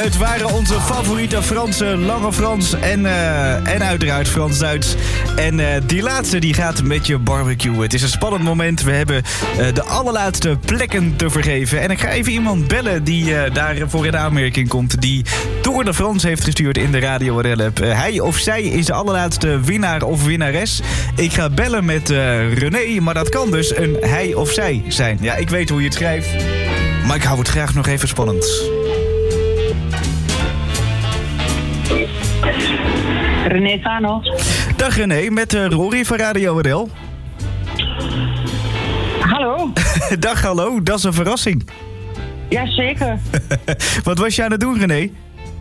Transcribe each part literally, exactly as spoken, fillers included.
Het waren onze favoriete Fransen, Lange Frans en, uh, en uiteraard Frans-Duits. En uh, die laatste die gaat met je barbecue. Het is een spannend moment. We hebben uh, de allerlaatste plekken te vergeven. En ik ga even iemand bellen die uh, daarvoor in aanmerking komt. Die door de Frans heeft gestuurd in de Radio R L-app. Uh, hij of zij is de allerlaatste winnaar of winnares. Ik ga bellen met uh, René, maar dat kan dus een hij of zij zijn. Ja, ik weet hoe je het schrijft. Maar ik hou het graag nog even spannend. René Vanos. Dag René, met uh, Rory van Radio R L. Hallo. Dag, hallo, dat is een verrassing. Jazeker. Wat was je aan het doen, René? Uh,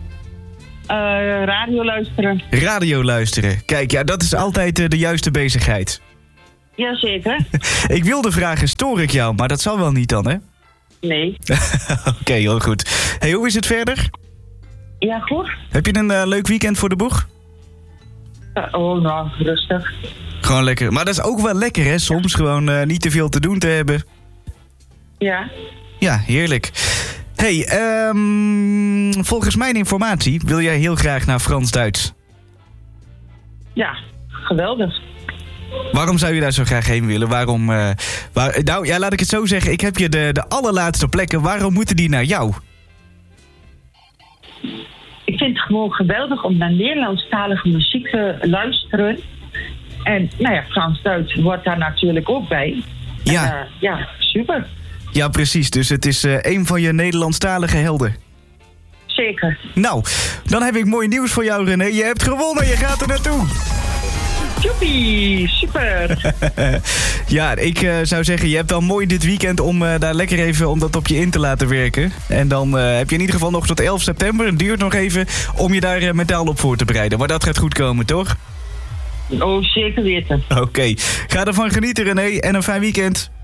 radio luisteren. Radio luisteren. Kijk, ja, dat is altijd uh, de juiste bezigheid. Jazeker. Ik wilde vragen, stoor ik jou, maar dat zal wel niet dan, hè? Nee. Oké, okay, heel goed. Hey, hoe is het verder? Ja, goed. Heb je een uh, leuk weekend voor de boeg? Uh, oh, nou, rustig. Gewoon lekker. Maar dat is ook wel lekker, hè? Soms gewoon uh, niet te veel te doen te hebben. Ja. Ja, heerlijk. Hey, um, volgens mijn informatie wil jij heel graag naar Frans-Duits. Ja, geweldig. Waarom zou je daar zo graag heen willen? Waarom? Uh, waar, nou, ja, laat ik het zo zeggen. Ik heb je de, de allerlaatste plekken. Waarom moeten die naar jou? Ik vind het gewoon geweldig om naar Nederlandstalige muziek te luisteren. En, nou ja, Frans-Duits hoort daar natuurlijk ook bij. Ja. En, uh, ja, super. Ja, precies. Dus het is uh, een van je Nederlandstalige helden. Zeker. Nou, dan heb ik mooi nieuws voor jou, René. Je hebt gewonnen, je gaat er naartoe. Joepie, super. Ja, ik uh, zou zeggen, je hebt wel mooi dit weekend om uh, daar lekker even om dat op je in te laten werken. En dan uh, heb je in ieder geval nog tot elf september. Het duurt nog even om je daar uh, mentaal op voor te bereiden. Maar dat gaat goed komen, toch? Oh, zeker weten. Oké, okay. Ga ervan genieten, René, en een fijn weekend.